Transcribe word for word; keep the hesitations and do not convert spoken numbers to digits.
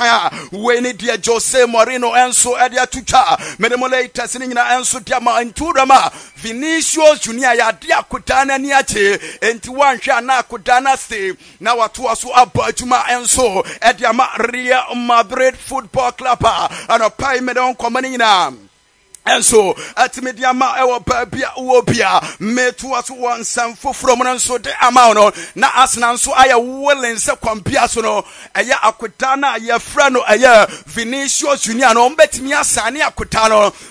kaya we ni dia Jose Mourinho enso edia tucha medemolate sinina enso dia ma ntudama Vinicius Junior ya dia kutana ni ache enti wanhwe na kutana se na watu aso abajuma enso edia ma Real Madrid Football Club ana pai medon komani na enso atimidiama ewo babia uobia metu aso wansam foforo mo nso de ama no na asna nso aya willing se kwambia so no eya akota na ya fra no eya Vinicius Junior no mbetimi asane akota no